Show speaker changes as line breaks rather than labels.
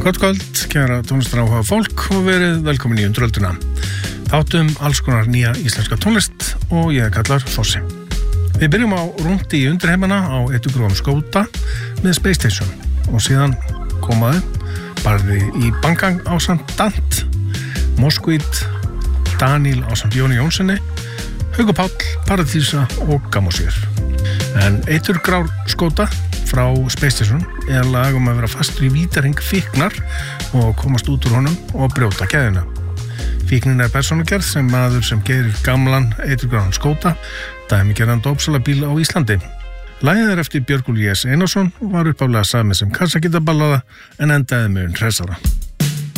Gott kvöld, kæra tónlistaráhuga fólk og verið velkomin í Undraölduna. Þáttum alls konar nýja íslenska tónlist og ég kallar Fossi. Við byrjum á rúndi í undirheimana á Edugróum Skóta með Space Station og síðan komaðu barði í Bangang ásamt Dant, Moskvít, Daniel ásamt Jóni Jónssoni, Haukur Páll, Paradísa og Gamosýr. En Edugróum Skóta frá Space Station lag að vera fastur í vítarhing fíknar og komast út úr honum og brjóta keðjuna. Fíknin persónugerð sem maður sem gerir gamlan Edugróum Skóta, dæmigerðan dópsalabíl á Íslandi. Lagið eftir Björgúl J.S. Einarsson var upphaflega samið sem kassagítarballaða en endaði með hressara.